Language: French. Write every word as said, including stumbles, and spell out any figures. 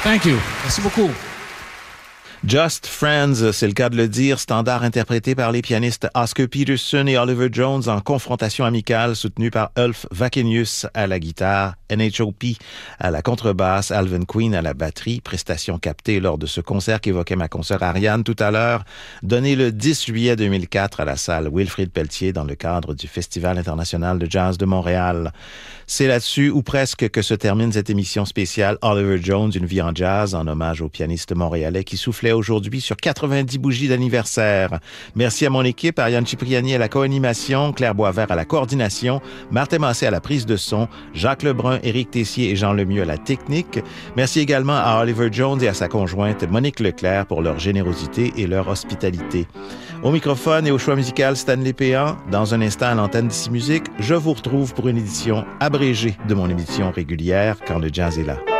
Thank you. Merci beaucoup. Just Friends, c'est le cas de le dire, standard interprété par les pianistes Oscar Peterson et Oliver Jones en confrontation amicale soutenue par Ulf Wakenius à la guitare, N H O P à la contrebasse, Alvin Queen à la batterie, prestation captée lors de ce concert qu'évoquait ma consoeur Ariane tout à l'heure, donné le dix juillet deux mille quatre à la salle Wilfrid Pelletier dans le cadre du Festival international de jazz de Montréal. C'est là-dessus, ou presque, que se termine cette émission spéciale Oliver Jones, une vie en jazz, en hommage au pianiste montréalais qui soufflait aujourd'hui sur quatre-vingt-dix bougies d'anniversaire. Merci à mon équipe, Ariane Cipriani à la co-animation, Claire Boisvert à la coordination, Martin Massé à la prise de son, Jacques Lebrun, Éric Tessier et Jean Lemieux à la technique. Merci également à Oliver Jones et à sa conjointe Monique Leclerc pour leur générosité et leur hospitalité. Au microphone et au choix musical, Stanley Péan. Dans un instant à l'antenne d'Ici Musique, je vous retrouve pour une édition abrégée de mon émission régulière quand le jazz est là.